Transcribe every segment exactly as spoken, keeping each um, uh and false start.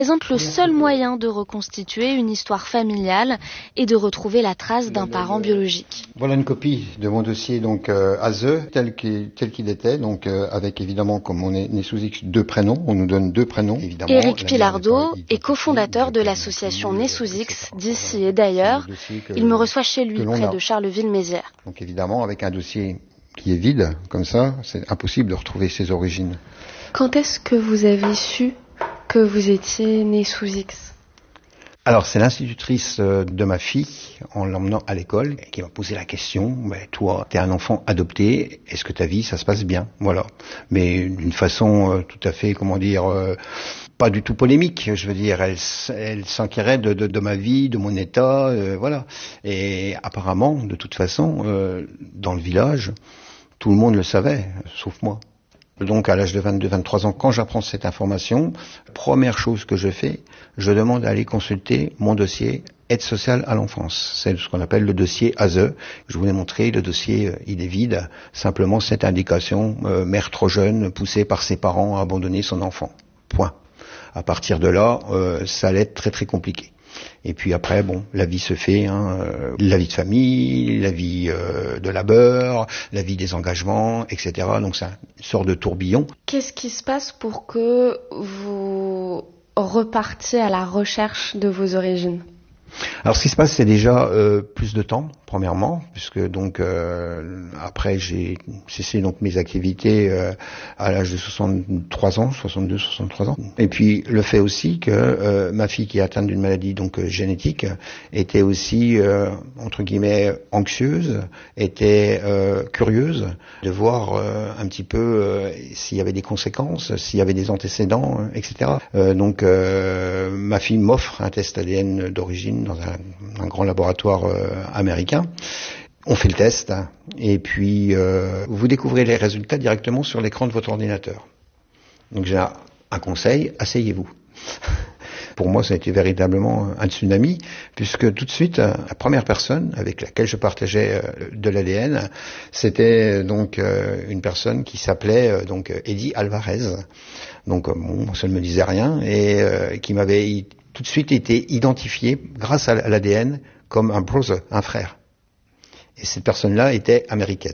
Présente le seul moyen de reconstituer une histoire familiale et de retrouver la trace d'un parent biologique. Voilà une copie de mon dossier donc euh, A S E tel qu'il tel qu'il était, donc euh, avec évidemment comme on est né sous X deux prénoms, on nous donne deux prénoms. Évidemment, Éric Pilardeau est cofondateur de l'association Né sous X d'ici et d'ailleurs. Il me reçoit chez lui près de Charleville-Mézières. Donc évidemment avec un dossier qui est vide comme ça, c'est impossible de retrouver ses origines. Quand est-ce que vous avez su que vous étiez né sous X? Alors c'est l'institutrice de ma fille, en l'emmenant à l'école, qui m'a posé la question, ben, toi, t'es un enfant adopté, est-ce que ta vie, ça se passe bien? Voilà. Mais d'une façon euh, tout à fait, comment dire, euh, pas du tout polémique, je veux dire, elle, elle s'inquiérait de, de, de ma vie, de mon état, euh, voilà. Et apparemment, de toute façon, euh, dans le village, tout le monde le savait, sauf moi. Donc à l'âge de vingt-deux vingt-trois ans, quand j'apprends cette information, première chose que je fais, je demande à aller consulter mon dossier aide sociale à l'enfance. C'est ce qu'on appelle le dossier A S E. Je vous l'ai montré, le dossier, il est vide. Simplement cette indication, euh, mère trop jeune, poussée par ses parents à abandonner son enfant. Point. À partir de là, euh, ça allait être très très compliqué. Et puis après, bon, la vie se fait, hein, euh, la vie de famille, la vie euh, de labeur, la vie des engagements, et cetera. Donc c'est une sorte de tourbillon. Qu'est-ce qui se passe pour que vous repartiez à la recherche de vos origines? Alors ce qui se passe, c'est déjà euh, plus de temps, premièrement, puisque donc euh, après j'ai cessé donc mes activités euh, à l'âge de soixante-trois ans, soixante-deux, soixante-trois ans. Et puis le fait aussi que euh, ma fille qui est atteinte d'une maladie donc euh, génétique était aussi euh, entre guillemets anxieuse, était euh, curieuse de voir euh, un petit peu euh, s'il y avait des conséquences, s'il y avait des antécédents, euh, et cetera. Euh, donc euh, ma fille m'offre un test A D N d'origine dans un, un grand laboratoire euh, américain. On fait le test et puis euh, vous découvrez les résultats directement sur l'écran de votre ordinateur. Donc j'ai un, un conseil, asseyez-vous. Pour moi, ça a été véritablement un tsunami, puisque tout de suite, la première personne avec laquelle je partageais de l'A D N, c'était donc une personne qui s'appelait donc Eddie Alvarez. Donc bon, ça ne me disait rien et euh, qui m'avait tout de suite été identifié grâce à l'A D N comme un brother, un frère. Et cette personne-là était américaine.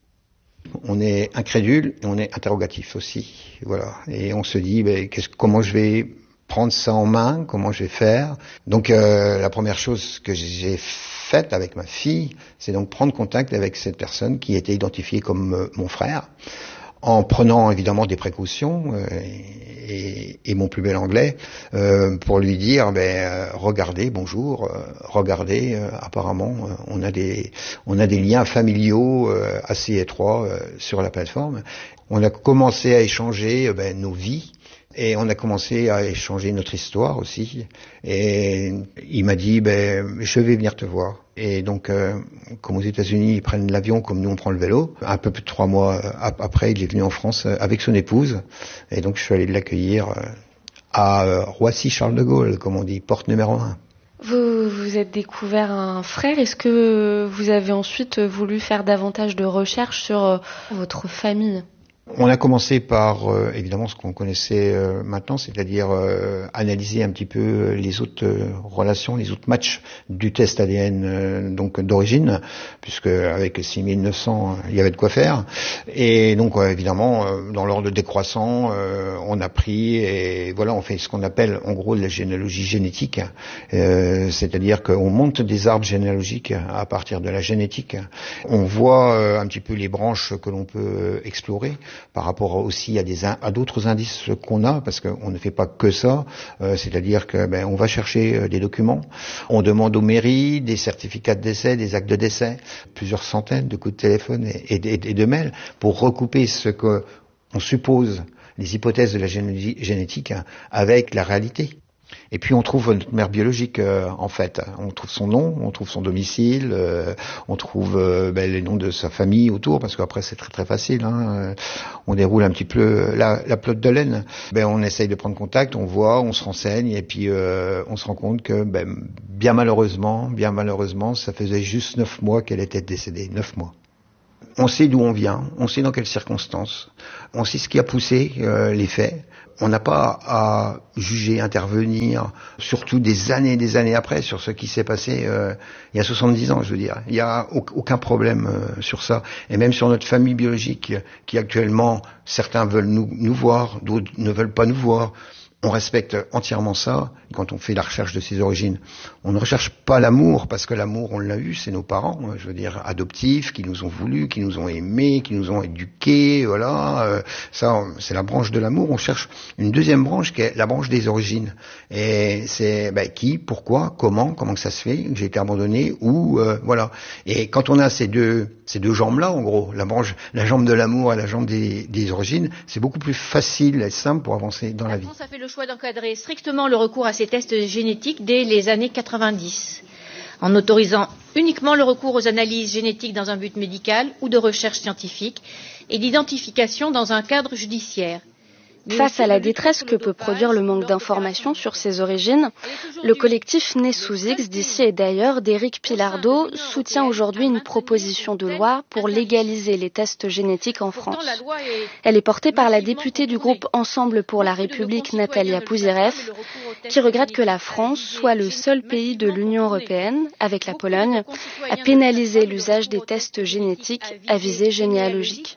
On est incrédule et on est interrogatif aussi, voilà. Et on se dit, ben, qu'est-ce, comment je vais prendre ça en main, comment je vais faire. Donc euh, la première chose que j'ai faite avec ma fille, c'est donc prendre contact avec cette personne qui était identifiée comme euh, mon frère, en prenant évidemment des précautions euh, et, et mon plus bel anglais euh, pour lui dire ben euh, regardez bonjour euh, regardez euh, apparemment euh, on a des on a des liens familiaux euh, assez étroits euh, sur la plateforme. On a commencé à échanger euh, ben, nos vies. Et on a commencé à échanger notre histoire aussi. Et il m'a dit, ben, je vais venir te voir. Et donc, euh, comme aux États-Unis, ils prennent l'avion comme nous on prend le vélo. Un peu plus de trois mois après, il est venu en France avec son épouse. Et donc, je suis allé l'accueillir à Roissy-Charles de Gaulle, comme on dit, porte numéro un. Vous vous êtes découvert un frère. Est-ce que vous avez ensuite voulu faire davantage de recherches sur votre famille ? On a commencé par, euh, évidemment, ce qu'on connaissait euh, maintenant, c'est-à-dire euh, analyser un petit peu les autres euh, relations, les autres matchs du test A D N euh, donc d'origine, puisque avec six mille neuf cents, il y avait de quoi faire. Et donc, euh, évidemment, euh, dans l'ordre décroissant, euh, on a pris et voilà, on fait ce qu'on appelle, en gros, de la généalogie génétique, euh, c'est-à-dire qu'on monte des arbres généalogiques à partir de la génétique. On voit euh, un petit peu les branches que l'on peut explorer, par rapport aussi à des à d'autres indices qu'on a, parce qu'on ne fait pas que ça, euh, c'est-à-dire que ben on va chercher euh, des documents, on demande aux mairies des certificats de décès, des actes de décès, plusieurs centaines de coups de téléphone et, et, et de mails pour recouper ce que on suppose, les hypothèses de la génétique avec la réalité. Et puis on trouve notre mère biologique euh, en fait. On trouve son nom, on trouve son domicile, euh, on trouve euh, ben, les noms de sa famille autour, parce qu'après c'est très très facile. Hein. On déroule un petit peu la, la pelote de laine. Ben, on essaye de prendre contact, on voit, on se renseigne, et puis euh, on se rend compte que ben, bien malheureusement, bien malheureusement, ça faisait juste neuf mois qu'elle était décédée, neuf mois. on sait d'où on vient, on sait dans quelles circonstances, on sait ce qui a poussé euh, les faits. On n'a pas à juger, intervenir, surtout des années et des années après, sur ce qui s'est passé euh, il y a soixante-dix ans, je veux dire. Il n'y a aucun problème euh, sur ça. Et même sur notre famille biologique, qui actuellement, certains veulent nous, nous voir, d'autres ne veulent pas nous voir. On respecte entièrement ça quand on fait la recherche de ses origines. On ne recherche pas l'amour, parce que l'amour, on l'a eu, c'est nos parents, je veux dire, adoptifs, qui nous ont voulu, qui nous ont aimés, qui nous ont éduqués, voilà. Euh, ça, c'est la branche de l'amour. On cherche une deuxième branche qui est la branche des origines. Et c'est ben, qui, pourquoi, comment, comment que ça se fait, que j'ai été abandonné, ou euh, voilà. Et quand on a ces deux ces deux jambes-là, en gros, la branche, la jambe de l'amour et la jambe des, des origines, c'est beaucoup plus facile et simple pour avancer dans la, la vie. France a fait le choix d'encadrer strictement le recours à ces tests génétiques dès les années quatre-vingt-dix, en autorisant uniquement le recours aux analyses génétiques dans un but médical ou de recherche scientifique et d'identification dans un cadre judiciaire. Face à la détresse que peut produire le manque d'informations sur ses origines, le collectif Né sous X d'ici et d'ailleurs d'Éric Pilardeau soutient aujourd'hui une proposition de loi pour légaliser les tests génétiques en France. Elle est portée par la députée du groupe Ensemble pour la République, Natalia Pouzyreff, qui regrette que la France soit le seul pays de l'Union européenne, avec la Pologne, à pénaliser l'usage des tests génétiques à visée généalogique.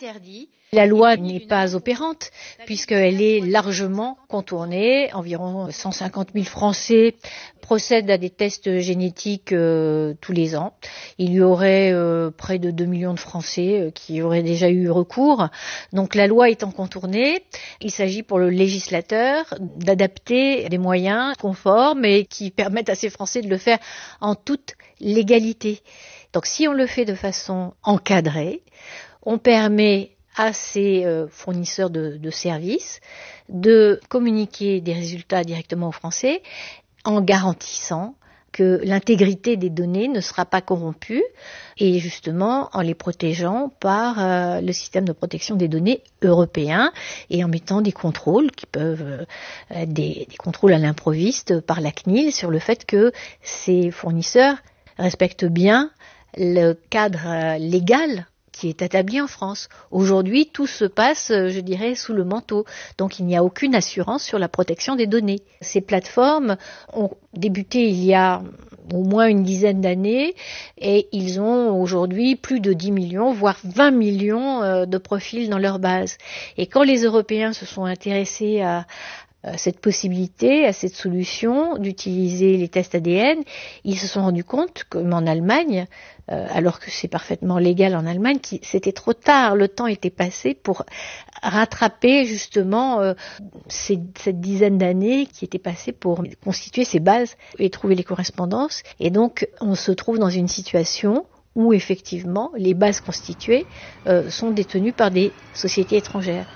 La loi n'est pas opérante puisqu'elle est largement contournée. Environ cent cinquante mille Français procèdent à des tests génétiques euh, tous les ans. Il y aurait euh, près de deux millions de Français euh, qui auraient déjà eu recours. Donc la loi étant contournée, il s'agit pour le législateur d'adapter des moyens conformes et qui permettent à ces Français de le faire en toute légalité. Donc si on le fait de façon encadrée, on permet à ces euh, fournisseurs de, de services de communiquer des résultats directement aux Français en garantissant que l'intégrité des données ne sera pas corrompue et justement en les protégeant par euh, le système de protection des données européen et en mettant des contrôles qui peuvent euh, être des, des contrôles à l'improviste par la C N I L sur le fait que ces fournisseurs respectent bien le cadre euh, légal qui est établi en France. Aujourd'hui, tout se passe, je dirais, sous le manteau. Donc, il n'y a aucune assurance sur la protection des données. Ces plateformes ont débuté il y a au moins une dizaine d'années et ils ont aujourd'hui plus de dix millions, voire vingt millions de profils dans leur base. Et quand les Européens se sont intéressés à cette possibilité, à cette solution d'utiliser les tests A D N, ils se sont rendus compte, comme en Allemagne, euh, alors que c'est parfaitement légal en Allemagne, que c'était trop tard, le temps était passé pour rattraper justement euh, ces, cette dizaine d'années qui étaient passées pour constituer ces bases et trouver les correspondances. Et donc, on se trouve dans une situation où effectivement, les bases constituées euh, sont détenues par des sociétés étrangères.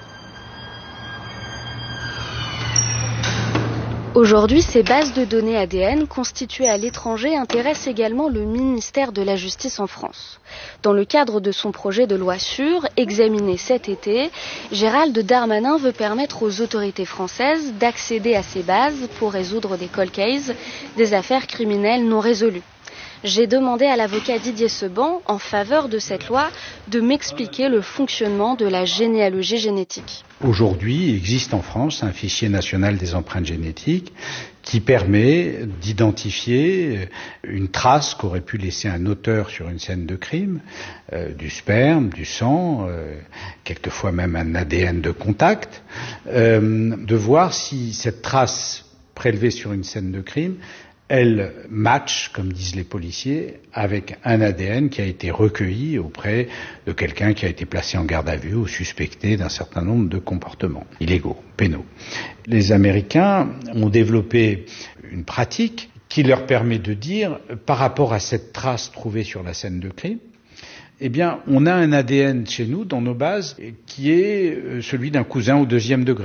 Aujourd'hui, ces bases de données A D N constituées à l'étranger intéressent également le ministère de la Justice en France. Dans le cadre de son projet de loi sûre, examiné cet été, Gérald Darmanin veut permettre aux autorités françaises d'accéder à ces bases pour résoudre des cold cases, des affaires criminelles non résolues. J'ai demandé à l'avocat Didier Seban, en faveur de cette loi, de m'expliquer le fonctionnement de la généalogie génétique. Aujourd'hui, il existe en France un fichier national des empreintes génétiques qui permet d'identifier une trace qu'aurait pu laisser un auteur sur une scène de crime, euh, du sperme, du sang, euh, quelquefois même un A D N de contact, euh, de voir si cette trace prélevée sur une scène de crime elle match, comme disent les policiers, avec un A D N qui a été recueilli auprès de quelqu'un qui a été placé en garde à vue ou suspecté d'un certain nombre de comportements illégaux, pénaux. Les Américains ont développé une pratique qui leur permet de dire, par rapport à cette trace trouvée sur la scène de crime, eh bien, on a un A D N chez nous, dans nos bases, qui est celui d'un cousin au deuxième degré.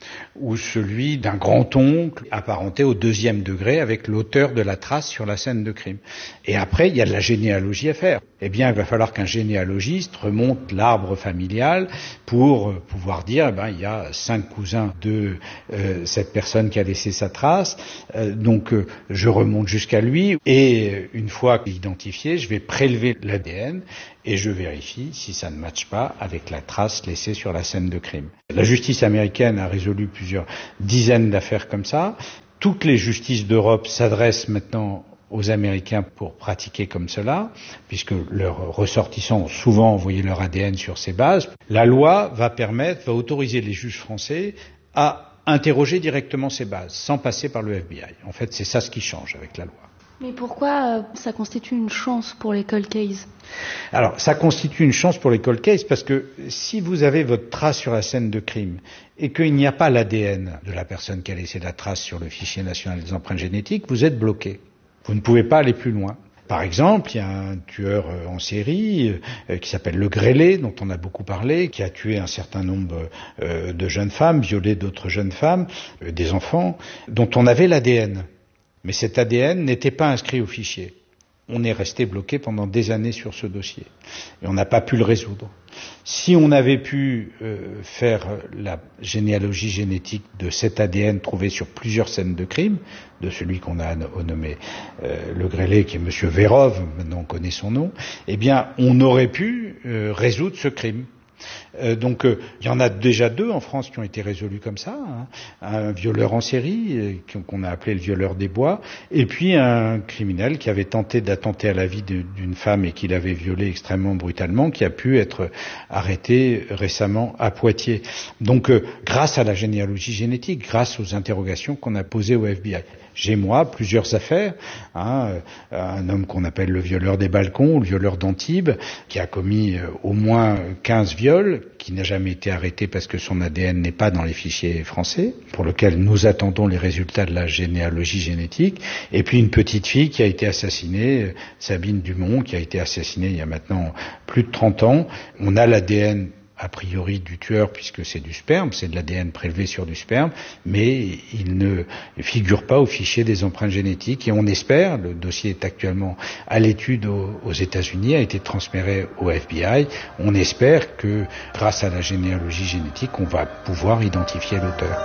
ou celui d'un grand-oncle apparenté au deuxième degré avec l'auteur de la trace sur la scène de crime. Et après, il y a de la généalogie à faire. Eh bien, il va falloir qu'un généalogiste remonte l'arbre familial pour pouvoir dire, eh ben, il y a cinq cousins de euh, cette personne qui a laissé sa trace, euh, donc euh, je remonte jusqu'à lui, et une fois identifié, je vais prélever l'A D N et je vérifie si ça ne matche pas avec la trace laissée sur la scène de crime. La justice américaine a résolu plusieurs dizaines d'affaires comme ça. Toutes les justices d'Europe s'adressent maintenant aux Américains pour pratiquer comme cela, puisque leurs ressortissants ont souvent envoyé leur A D N sur ces bases. La loi va permettre, va autoriser les juges français à interroger directement ces bases, sans passer par le F B I. En fait, c'est ça ce qui change avec la loi. Mais pourquoi euh, ça constitue une chance pour les cold cases ? Alors, ça constitue une chance pour les cold cases parce que si vous avez votre trace sur la scène de crime et qu'il n'y a pas l'A D N de la personne qui a laissé la trace sur le fichier national des empreintes génétiques, vous êtes bloqué. Vous ne pouvez pas aller plus loin. Par exemple, il y a un tueur en série euh, qui s'appelle Le Grêlé, dont on a beaucoup parlé, qui a tué un certain nombre euh, de jeunes femmes, violé d'autres jeunes femmes, euh, des enfants, dont on avait l'A D N. Mais cet A D N n'était pas inscrit au fichier. On est resté bloqué pendant des années sur ce dossier. Et on n'a pas pu le résoudre. Si on avait pu euh, faire la généalogie génétique de cet A D N trouvé sur plusieurs scènes de crime, de celui qu'on a nommé euh, Le Grêlé, qui est Monsieur Vérov, maintenant on connaît son nom, eh bien on aurait pu euh, résoudre ce crime. Euh, donc euh, il y en a déjà deux en France qui ont été résolus comme ça, hein. Un violeur en série euh, qu'on a appelé le violeur des bois, et puis un criminel qui avait tenté d'attenter à la vie de, d'une femme et qui l'avait violée extrêmement brutalement, qui a pu être arrêté récemment à Poitiers. Donc euh, grâce à la généalogie génétique, grâce aux interrogations qu'on a posées au F B I. J'ai moi plusieurs affaires, hein, un homme qu'on appelle le violeur des balcons, ou le violeur d'Antibes, qui a commis euh, au moins quinze viols, qui n'a jamais été arrêté parce que son A D N n'est pas dans les fichiers français, pour lequel nous attendons les résultats de la généalogie génétique, et puis une petite fille qui a été assassinée, Sabine Dumont, qui a été assassinée il y a maintenant plus de trente ans. On a l'A D N a priori du tueur, puisque c'est du sperme, c'est de l'A D N prélevé sur du sperme, mais il ne figure pas au fichier des empreintes génétiques, et on espère, le dossier est actuellement à l'étude aux, aux États-Unis, a été transféré au F B I, on espère que grâce à la généalogie génétique, on va pouvoir identifier l'auteur.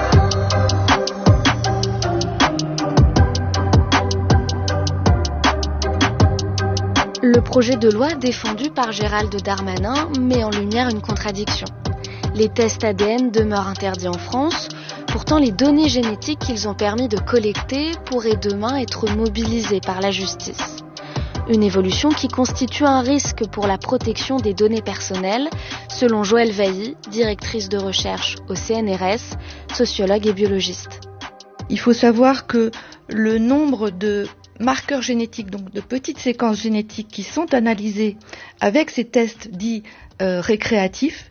Le projet de loi défendu par Gérald Darmanin met en lumière une contradiction. Les tests A D N demeurent interdits en France, pourtant les données génétiques qu'ils ont permis de collecter pourraient demain être mobilisées par la justice. Une évolution qui constitue un risque pour la protection des données personnelles, selon Joëlle Vailly, directrice de recherche au C N R S, sociologue et biologiste. Il faut savoir que le nombre de marqueurs génétiques, donc de petites séquences génétiques qui sont analysées avec ces tests dits euh, récréatifs,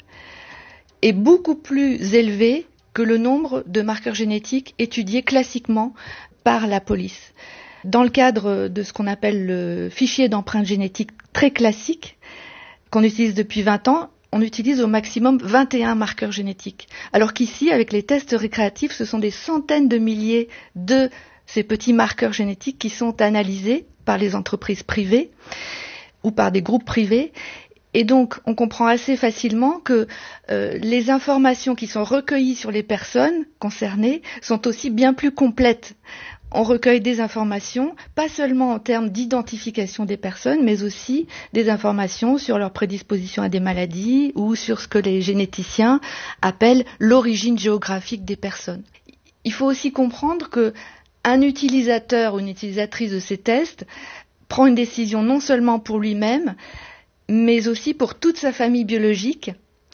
est beaucoup plus élevé que le nombre de marqueurs génétiques étudiés classiquement par la police. Dans le cadre de ce qu'on appelle le fichier d'empreintes génétiques très classique, qu'on utilise depuis vingt ans, on utilise au maximum vingt et un marqueurs génétiques. Alors qu'ici, avec les tests récréatifs, ce sont des centaines de milliers de ces petits marqueurs génétiques qui sont analysés par les entreprises privées ou par des groupes privés. Et donc, on comprend assez facilement que euh, les informations qui sont recueillies sur les personnes concernées sont aussi bien plus complètes. On recueille des informations, pas seulement en termes d'identification des personnes, mais aussi des informations sur leur prédisposition à des maladies ou sur ce que les généticiens appellent l'origine géographique des personnes. Il faut aussi comprendre que un utilisateur ou une utilisatrice de ces tests prend une décision non seulement pour lui-même, mais aussi pour toute sa famille biologique,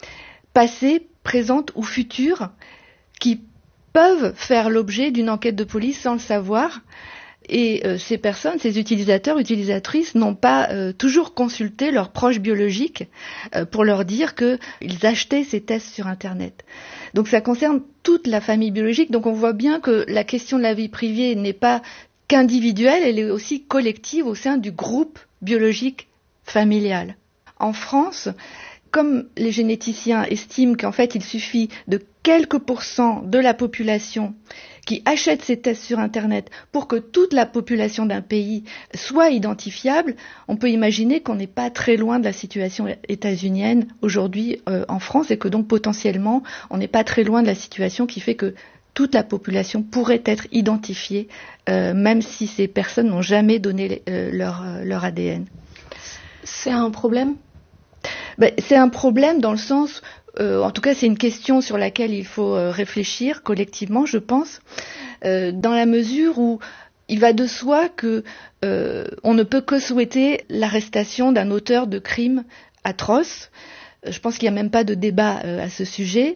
passée, présente ou future, qui peuvent faire l'objet d'une enquête de police sans le savoir. Et euh, ces personnes, ces utilisateurs, utilisatrices, n'ont pas euh, toujours consulté leurs proches biologiques euh, pour leur dire qu'ils achetaient ces tests sur Internet. Donc ça concerne toute la famille biologique. Donc on voit bien que la question de la vie privée n'est pas qu'individuelle, elle est aussi collective au sein du groupe biologique familial. En France, comme les généticiens estiment qu'en fait il suffit de quelques pourcents de la population qui achète ces tests sur Internet pour que toute la population d'un pays soit identifiable, on peut imaginer qu'on n'est pas très loin de la situation états-unienne aujourd'hui euh, en France et que donc potentiellement on n'est pas très loin de la situation qui fait que toute la population pourrait être identifiée, euh, même si ces personnes n'ont jamais donné euh, leur, euh, leur A D N. C'est un problème ? Ben, c'est un problème dans le sens, euh, en tout cas c'est une question sur laquelle il faut euh, réfléchir collectivement, je pense, euh, dans la mesure où il va de soi que euh, on ne peut que souhaiter l'arrestation d'un auteur de crimes atroces. Je pense qu'il n'y a même pas de débat euh, à ce sujet.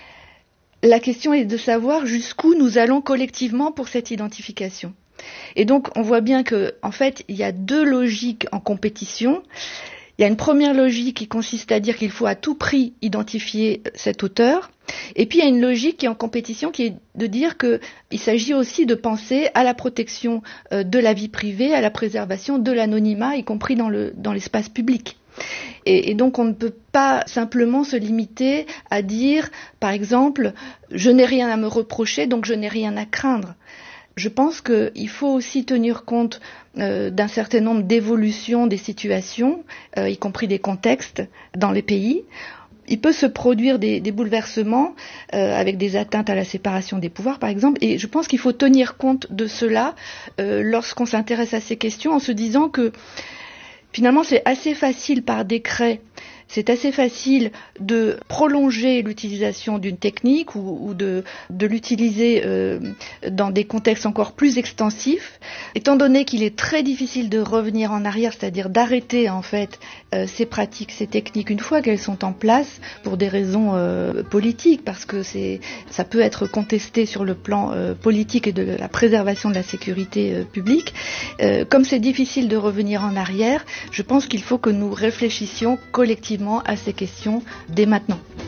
La question est de savoir jusqu'où nous allons collectivement pour cette identification. Et donc, on voit bien que, en fait, il y a deux logiques en compétition. Il y a une première logique qui consiste à dire qu'il faut à tout prix identifier cet auteur. Et puis, il y a une logique qui est en compétition qui est de dire qu'il s'agit aussi de penser à la protection de la vie privée, à la préservation de l'anonymat, y compris dans le, dans l'espace public. Et, et donc on ne peut pas simplement se limiter à dire, par exemple, je n'ai rien à me reprocher, donc je n'ai rien à craindre. Je pense qu'il faut aussi tenir compte euh, d'un certain nombre d'évolutions des situations, euh, y compris des contextes dans les pays. Il peut se produire des, des bouleversements euh, avec des atteintes à la séparation des pouvoirs, par exemple, et je pense qu'il faut tenir compte de cela euh, lorsqu'on s'intéresse à ces questions en se disant que finalement, c'est assez facile par décret, c'est assez facile de prolonger l'utilisation d'une technique ou, ou de, de l'utiliser euh, dans des contextes encore plus extensifs, étant donné qu'il est très difficile de revenir en arrière, c'est-à-dire d'arrêter en fait euh, ces pratiques, ces techniques une fois qu'elles sont en place pour des raisons euh, politiques, parce que c'est, ça peut être contesté sur le plan euh, politique et de la préservation de la sécurité euh, publique. Euh, comme c'est difficile de revenir en arrière, je pense qu'il faut que nous réfléchissions collectivement à ces questions dès maintenant.